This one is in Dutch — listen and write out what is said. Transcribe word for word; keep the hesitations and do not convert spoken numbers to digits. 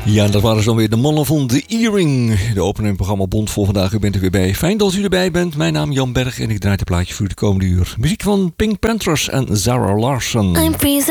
Ja, dat waren zo weer de mannen van The Earring. De opening programma Bond voor vandaag. U bent er weer bij. Fijn dat u erbij bent. Mijn naam is Jan Berg en ik draai het plaatje voor u de komende uur. Muziek van Pink Panthers en Zara Larsson. I'm freezing.